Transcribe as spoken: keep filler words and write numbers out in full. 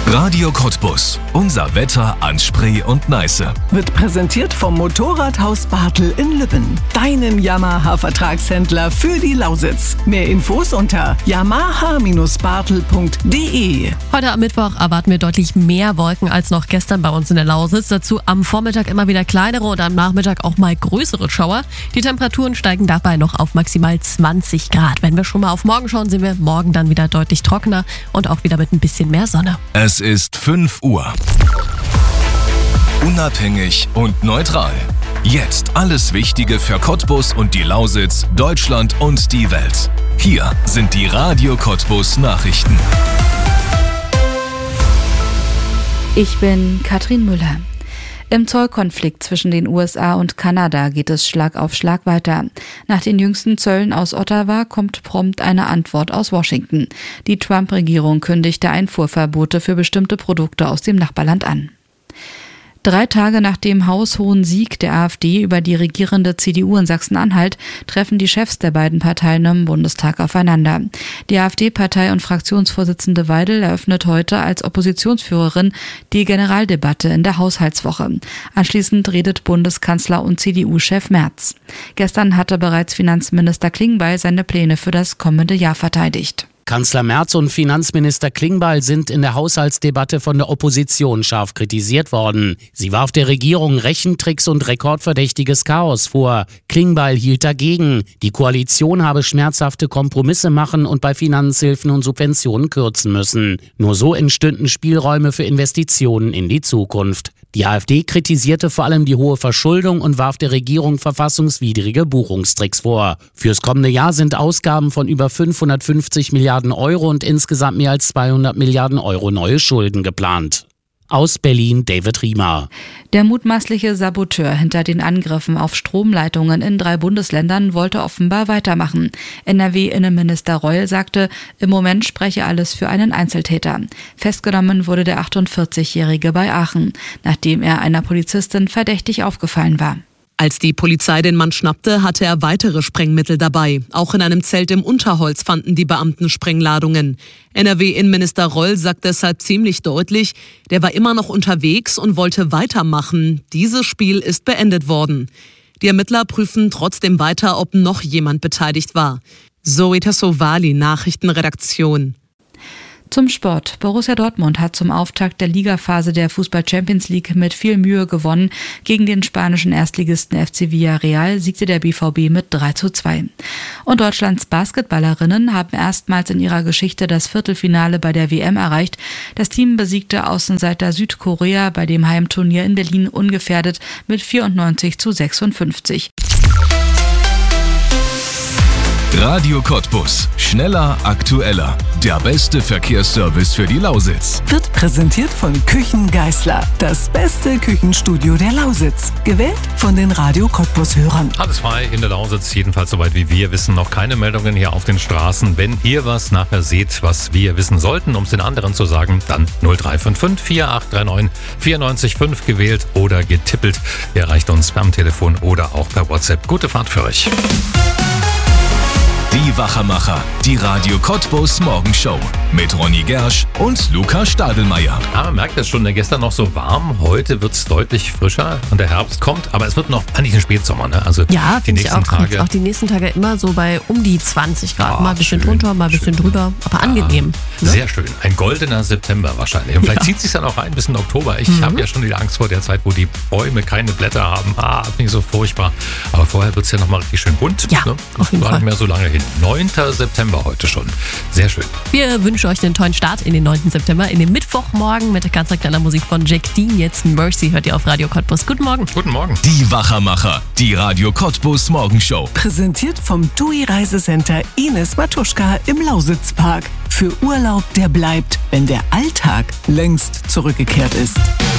Radio Cottbus. Unser Wetter an Spree und Neiße. Wird präsentiert vom Motorradhaus Bartel in Lübben. Deinem Yamaha-Vertragshändler für die Lausitz. Mehr Infos unter yamaha Bindestrich bartel punkt de. Heute am Mittwoch erwarten wir deutlich mehr Wolken als noch gestern bei uns in der Lausitz. Dazu am Vormittag immer wieder kleinere und am Nachmittag auch mal größere Schauer. Die Temperaturen steigen dabei noch auf maximal zwanzig Grad. Wenn wir schon mal auf morgen schauen, sehen wir morgen dann wieder deutlich trockener und auch wieder mit ein bisschen mehr Sonne. Es ist fünf Uhr. Unabhängig und neutral. Jetzt alles Wichtige für Cottbus und die Lausitz, Deutschland und die Welt. Hier sind die Radio Cottbus Nachrichten. Ich bin Katrin Müller. Im Zollkonflikt zwischen den U S A und Kanada geht es Schlag auf Schlag weiter. Nach den jüngsten Zöllen aus Ottawa kommt prompt eine Antwort aus Washington. Die Trump-Regierung kündigte Einfuhrverbote für bestimmte Produkte aus dem Nachbarland an. Drei Tage nach dem haushohen Sieg der AfD über die regierende C D U in Sachsen-Anhalt treffen die Chefs der beiden Parteien im Bundestag aufeinander. Die AfD-Partei- und Fraktionsvorsitzende Weidel eröffnet heute als Oppositionsführerin die Generaldebatte in der Haushaltswoche. Anschließend redet Bundeskanzler und C D U-Chef Merz. Gestern hatte bereits Finanzminister Klingbeil seine Pläne für das kommende Jahr verteidigt. Kanzler Merz und Finanzminister Klingbeil sind in der Haushaltsdebatte von der Opposition scharf kritisiert worden. Sie warf der Regierung Rechentricks und rekordverdächtiges Chaos vor. Klingbeil hielt dagegen. Die Koalition habe schmerzhafte Kompromisse machen und bei Finanzhilfen und Subventionen kürzen müssen. Nur so entstünden Spielräume für Investitionen in die Zukunft. Die AfD kritisierte vor allem die hohe Verschuldung und warf der Regierung verfassungswidrige Buchungstricks vor. Fürs kommende Jahr sind Ausgaben von über fünfhundertfünfzig Milliarden Euro und insgesamt mehr als zweihundert Milliarden Euro neue Schulden geplant. Aus Berlin David Riemer. Der mutmaßliche Saboteur hinter den Angriffen auf Stromleitungen in drei Bundesländern wollte offenbar weitermachen. N R W-Innenminister Reul sagte, im Moment spreche alles für einen Einzeltäter. Festgenommen wurde der achtundvierzigjährige bei Aachen, nachdem er einer Polizistin verdächtig aufgefallen war. Als die Polizei den Mann schnappte, hatte er weitere Sprengmittel dabei. Auch in einem Zelt im Unterholz fanden die Beamten Sprengladungen. N R W-Innenminister Reul sagt deshalb ziemlich deutlich, der war immer noch unterwegs und wollte weitermachen. Dieses Spiel ist beendet worden. Die Ermittler prüfen trotzdem weiter, ob noch jemand beteiligt war. Zoe Tassovali, Nachrichtenredaktion. Zum Sport. Borussia Dortmund hat zum Auftakt der Ligaphase der Fußball-Champions League mit viel Mühe gewonnen. Gegen den spanischen Erstligisten F C Villarreal siegte der B V B mit drei zu zwei. Und Deutschlands Basketballerinnen haben erstmals in ihrer Geschichte das Viertelfinale bei der W M erreicht. Das Team besiegte Außenseiter Südkorea bei dem Heimturnier in Berlin ungefährdet mit vierundneunzig zu sechsundfünfzig. Radio Cottbus. Schneller, aktueller. Der beste Verkehrsservice für die Lausitz. Wird präsentiert von Küchen Geißler. Das beste Küchenstudio der Lausitz. Gewählt von den Radio Cottbus-Hörern. Alles frei in der Lausitz, jedenfalls soweit wie wir wissen. Noch keine Meldungen hier auf den Straßen. Wenn ihr was nachher seht, was wir wissen sollten, um es den anderen zu sagen, dann null drei fünf fünf vier acht drei neun vier neun fünf gewählt oder getippelt. Ihr erreicht uns am Telefon oder auch per WhatsApp. Gute Fahrt für euch. Die Wachermacher, die Radio Cottbus Morgenshow mit Ronny Gersch und Luca Stadelmeier. Ah, man merkt es schon, gestern noch so warm, heute wird es deutlich frischer und der Herbst kommt, aber es wird noch eigentlich ein Spätsommer, ne? Also ja, die nächsten ich auch, Tage. Auch die nächsten Tage immer so bei um die zwanzig Grad, Oh, mal ein bisschen schön, drunter, mal ein bisschen schön. drüber, aber ja, angenehm. Ne? Sehr schön, ein goldener September wahrscheinlich. Und vielleicht Ja. zieht es sich dann auch rein bis in Oktober. Ich Mhm. habe ja schon wieder Angst vor der Zeit, wo die Bäume keine Blätter haben. Ah, nicht so furchtbar. Aber vorher wird es ja nochmal richtig schön bunt. Ja, ne? auf jeden Gar Fall. nicht mehr so lange hin. neunter September heute schon. Sehr schön. Wir wünschen euch einen tollen Start in den neunten September, in den Mittwochmorgen mit ganz aktueller Musik von Jack Dean. Jetzt Mercy hört ihr auf Radio Cottbus. Guten Morgen. Guten Morgen. Die Wachermacher, die Radio Cottbus Morgenshow. Präsentiert vom T U I Reisecenter Ines Matuschka im Lausitzpark. Für Urlaub, der bleibt, wenn der Alltag längst zurückgekehrt ist.